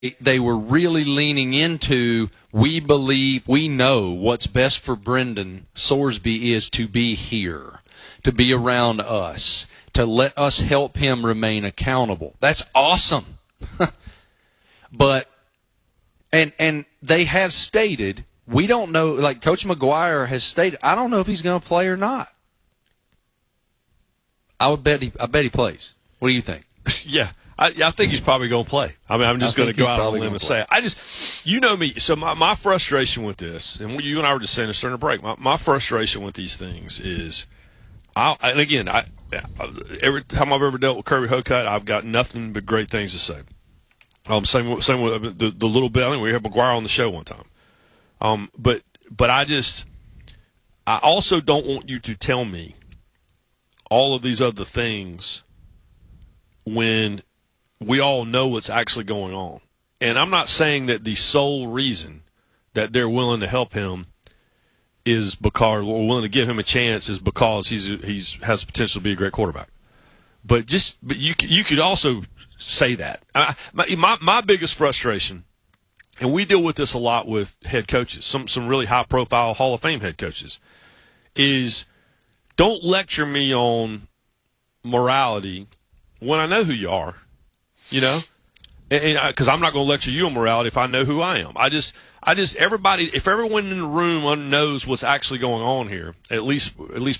they were really leaning into, we believe, we know what's best for Brendan Sorsby is to be here, to be around us, to let us help him remain accountable. That's awesome. But, and they have stated, we don't know, like Coach McGuire has stated, I don't know if he's going to play or not. I bet he plays. What do you think? Yeah. I think he's probably going to play. I mean, I'm just going to go out on a limb and say it. You know me. So my frustration with this, and you and I were just saying this during the break, my frustration with these things is, every time I've ever dealt with Kirby Hocutt, I've got nothing but great things to say. Same with the little bit. I think we had McGuire on the show one time. But I also don't want you to tell me all of these other things when we all know what's actually going on. And I'm not saying that the sole reason that they're willing to help him is because, or willing to give him a chance, is because he's has potential to be a great quarterback. But you could also say that. My biggest frustration, and we deal with this a lot with head coaches, some really high profile Hall of Fame head coaches, is don't lecture me on morality when I know who you are. You know, because I'm not going to lecture you on morality if I know who I am. I just everybody, if everyone in the room knows what's actually going on here, at least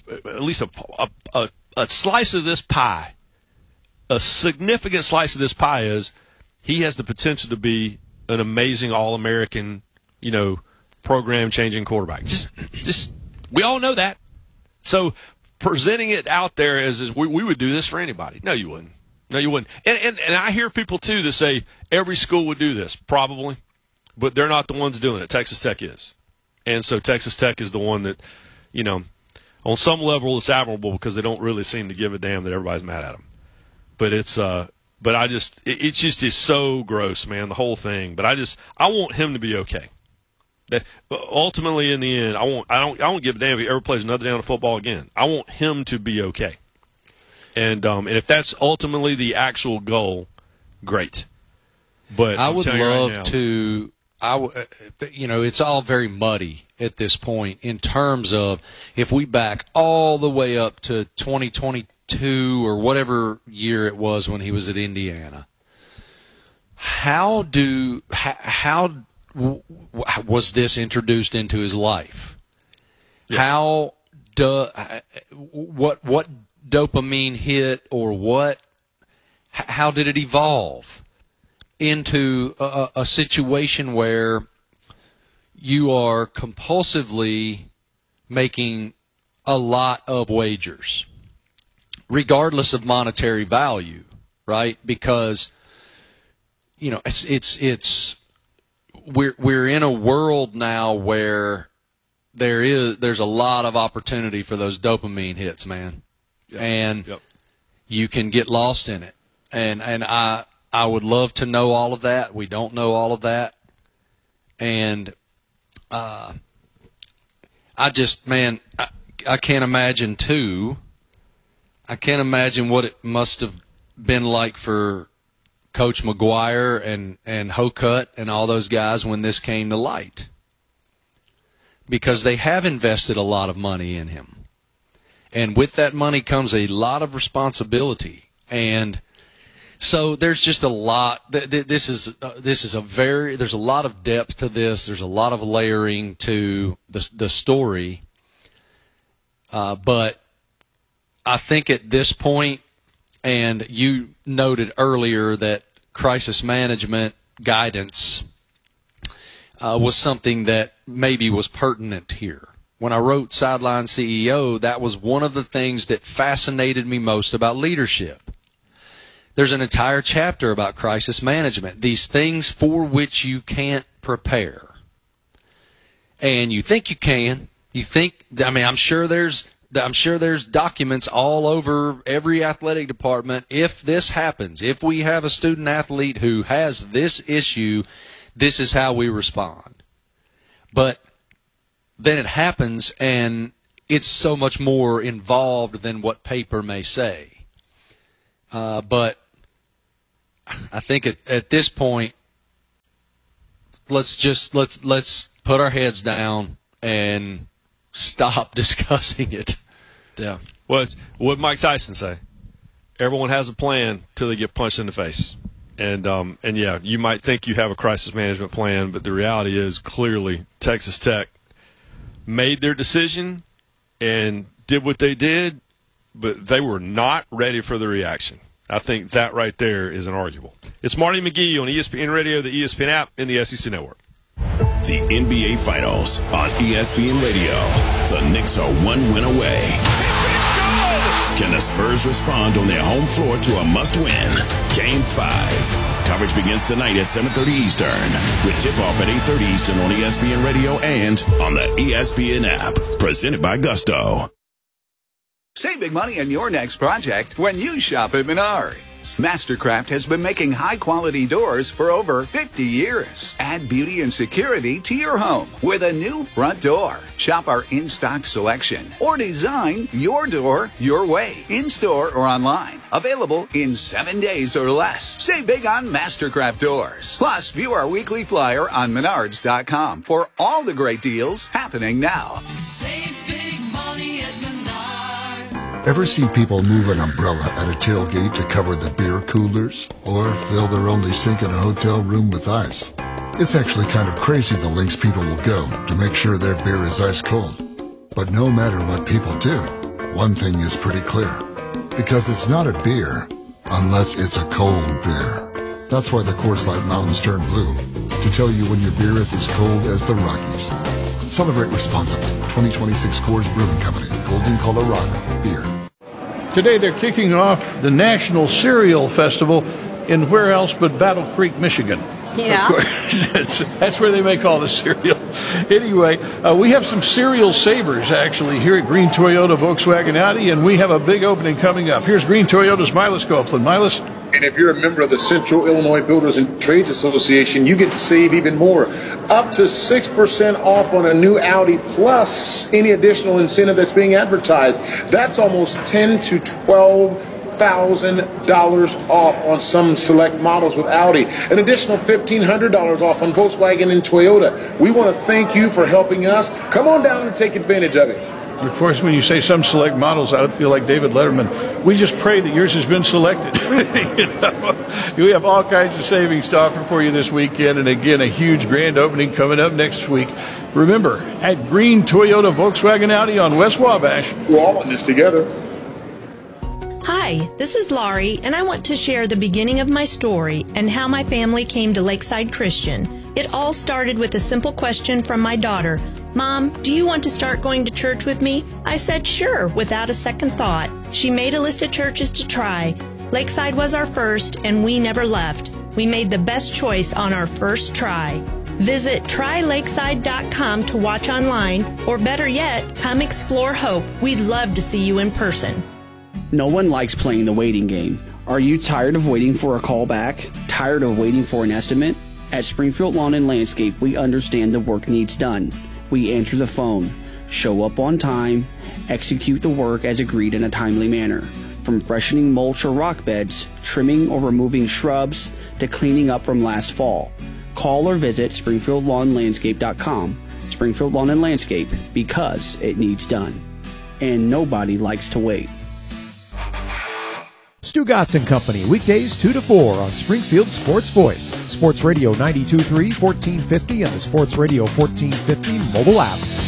a slice of this pie, a significant slice of this pie is he has the potential to be an amazing All-American, program-changing quarterback. Just we all know that. So presenting it out there as we would do this for anybody. No, you wouldn't. No, you wouldn't. And I hear people, too, that say every school would do this, probably, but they're not the ones doing it. Texas Tech is. And so Texas Tech is the one that, on some level it's admirable because they don't really seem to give a damn that everybody's mad at them. But it just is so gross, man, the whole thing. But I want him to be okay. That ultimately, in the end, I don't give a damn if he ever plays another down of football again. I want him to be okay. And if that's ultimately the actual goal, great. But I would love to. It's all very muddy at this point in terms of if we back all the way up to 2022 or whatever year it was when he was at Indiana. How was this introduced into his life? Yeah. What dopamine hit or how did it evolve into a situation where you are compulsively making a lot of wagers, regardless of monetary value, right? Because we're in a world now where there's a lot of opportunity for those dopamine hits, man. Yep. And you can get lost in it. And I would love to know all of that. We don't know all of that. And I can't imagine, too. I can't imagine what it must have been like for Coach McGuire and Hocutt and all those guys when this came to light. Because they have invested a lot of money in him. And with that money comes a lot of responsibility. And so there's just a lot. There's a lot of depth to this. There's a lot of layering to the story. But I think at this point, and you noted earlier that crisis management guidance was something that maybe was pertinent here. When I wrote Sideline CEO, that was one of the things that fascinated me most about leadership. There's an entire chapter about crisis management, these things for which you can't prepare. And you think you can. I'm sure there's documents all over every athletic department. If this happens, if we have a student athlete who has this issue, this is how we respond. But then it happens, and it's so much more involved than what paper may say. But I think at this point, let's put our heads down and stop discussing it. Yeah. What Mike Tyson say? Everyone has a plan till they get punched in the face. And yeah, you might think you have a crisis management plan, but the reality is clearly Texas Tech made their decision and did what they did, but they were not ready for the reaction. I think that right there is inarguable. It's Marty McGee on ESPN Radio, the ESPN app, and the SEC Network. The NBA Finals on ESPN Radio. The Knicks are one win away. Can the Spurs respond on their home floor to a must-win? Game 5. Coverage begins tonight at 7:30 Eastern, with tip-off at 8:30 Eastern on ESPN Radio and on the ESPN app. Presented by Gusto. Save big money on your next project when you shop at Menards. Mastercraft has been making high-quality doors for over 50 years. Add beauty and security to your home with a new front door. Shop our in-stock selection or design your door your way, in-store or online. Available in 7 days or less. Save big on Mastercraft doors. Plus, view our weekly flyer on Menards.com for all the great deals happening now. Save big money at Menards. Ever see people move an umbrella at a tailgate to cover the beer coolers? Or fill their only sink in a hotel room with ice? It's actually kind of crazy the lengths people will go to make sure their beer is ice cold. But no matter what people do, one thing is pretty clear. Because it's not a beer unless it's a cold beer. That's why the Coors Light Mountains turn blue, to tell you when your beer is as cold as the Rockies. Celebrate responsibly. 2026 Coors Brewing Company, Golden, Colorado. Beer. Today they're kicking off the National Cereal Festival in where else but Battle Creek, Michigan. Yeah. Of course, that's where they make all the cereal. Anyway, we have some cereal savers actually here at Green Toyota Volkswagen Audi, and we have a big opening coming up. Here's Green Toyota's Milas Copeland. Milas? And if you're a member of the Central Illinois Builders and Trades Association, you get to save even more. Up to 6% off on a new Audi, plus any additional incentive that's being advertised. That's almost $10,000 to $12,000 off on some select models with Audi. An additional $1,500 off on Volkswagen and Toyota. We want to thank you for helping us. Come on down and take advantage of it. Of course, when you say some select models, I feel like David Letterman. We just pray that yours has been selected. We have all kinds of savings to offer for you this weekend. And again, a huge grand opening coming up next week. Remember, at Green Toyota Volkswagen Audi on West Wabash. We're all in this together. Hi, this is Laurie, and I want to share the beginning of my story and how my family came to Lakeside Christian. It all started with a simple question from my daughter. Mom, do you want to start going to church with me? I said sure, without a second thought. She made a list of churches to try. Lakeside was our first, and we never left. We made the best choice on our first try. Visit trylakeside.com to watch online, or better yet, come explore Hope. We'd love to see you in person. No one likes playing the waiting game. Are you tired of waiting for a call back? Tired of waiting for an estimate? At Springfield Lawn and Landscape, we understand the work needs done. We answer the phone, show up on time, execute the work as agreed in a timely manner. From freshening mulch or rock beds, trimming or removing shrubs, to cleaning up from last fall. Call or visit SpringfieldLawnLandscape.com. Springfield Lawn and Landscape, because it needs done. And nobody likes to wait. Stu Gotts & Company, weekdays 2 to 4 on Springfield Sports Voice, Sports Radio 92.3, 1450, and the Sports Radio 1450 mobile app.